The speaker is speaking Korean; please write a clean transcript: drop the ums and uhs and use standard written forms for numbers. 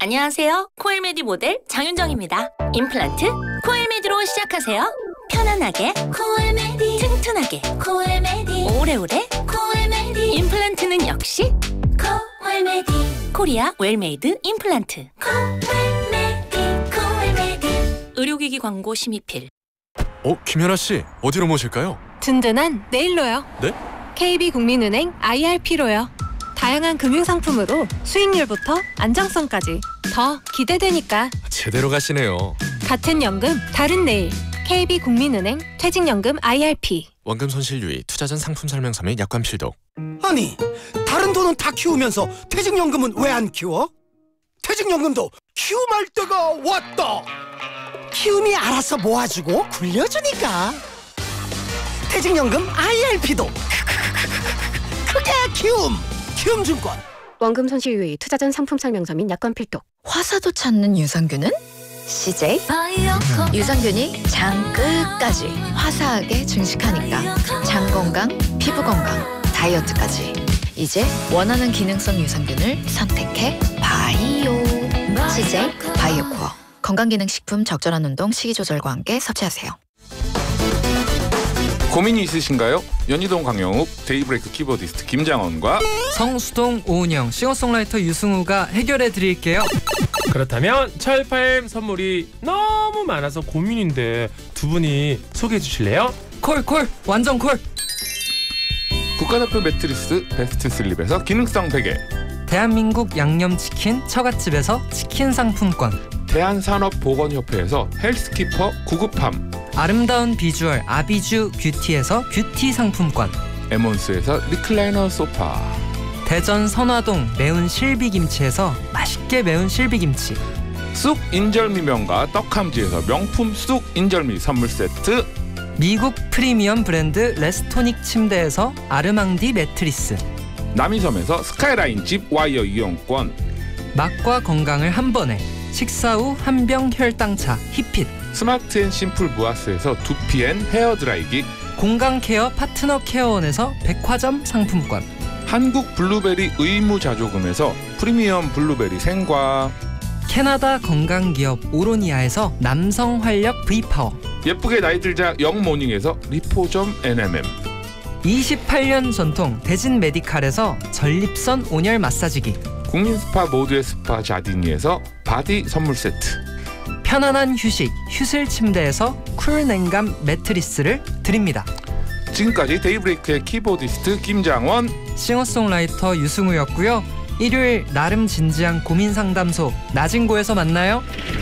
안녕하세요. 코엘메디 모델 장윤정입니다. 임플란트 코엘메디로 시작하세요. 편안하게 코엘메디, 튼튼하게 코엘메디, 오래오래 코엘메디. 임플란트는 역시 코엘메디. 코리아 웰메이드 임플란트. 코엘메디. 의료기기 광고 심의필. 김연아 씨, 어디로 모실까요? 든든한 네일로요. 네? KB국민은행 IRP로요. 다양한 금융상품으로 수익률부터 안정성까지 더 기대되니까. 제대로 가시네요. 같은 연금, 다른 내일. KB국민은행 퇴직연금 IRP. 원금 손실 유의, 투자 전 상품 설명서 및 약관 필독. 아니, 다른 돈은 다 키우면서 퇴직연금은 왜 안 키워? 퇴직연금도 키움할 때가 왔다. 키움이 알아서 모아주고 굴려주니까. 퇴직연금 IRP도 그게 키움. 키움증권. 원금 손실 유의, 투자 전 상품 설명서 및 약관 필독. 화사도 찾는 유산균은 CJ 유산균이 장 끝까지 화사하게 증식하니까 장 건강, 피부 건강, 다이어트까지. 이제 원하는 기능성 유산균을 선택해 바이오. CJ 바이오코어. 건강기능식품, 적절한 운동, 식이조절과 함께 섭취하세요. 고민이 있으신가요? 연희동 강영욱, 데이브레이크 키보디스트 김장원과 성수동 오은영, 싱어송라이터 유승우가 해결해 드릴게요. 그렇다면 철파엠 선물이 너무 많아서 고민인데 두 분이 소개해 주실래요? 콜 완전 콜. 국가대표 매트리스 베스트 슬립에서 기능성 베개, 대한민국 양념치킨 처갓집에서 치킨 상품권, 대한산업보건협회에서 헬스키퍼 구급함, 아름다운 비주얼 아비주 뷰티에서 뷰티 상품권, 에몬스에서 리클라이너 소파, 대전 선화동 매운 실비김치에서 맛있게 매운 실비김치, 쑥 인절미 명가 떡함지에서 명품 쑥 인절미 선물 세트, 미국 프리미엄 브랜드 레스토닉 침대에서 아르망디 매트리스, 남이섬에서 스카이라인 집 와이어 이용권, 맛과 건강을 한 번에 식사 후 한병 혈당차 히핏, 스마트앤심플 무아스에서 두피앤 헤어드라이기, 공강케어 파트너 케어원에서 백화점 상품권, 한국 블루베리 의무자조금에서 프리미엄 블루베리 생과, 캐나다 건강기업 오로니아에서 남성 활력 V파워, 예쁘게 나이들자 영모닝에서 리포점 NMM, 28년 전통 대진 메디칼에서 전립선 온열 마사지기, 국민 스파 모두의 스파 자디니에서 바디 선물 세트, 편안한 휴식 휴슬 침대에서 쿨 냉감 매트리스를 드립니다. 지금까지 데이브레이크의 키보디스트 김장원, 싱어송라이터 유승우였고요. 일요일 나름 진지한 고민 상담소 나진고에서 만나요.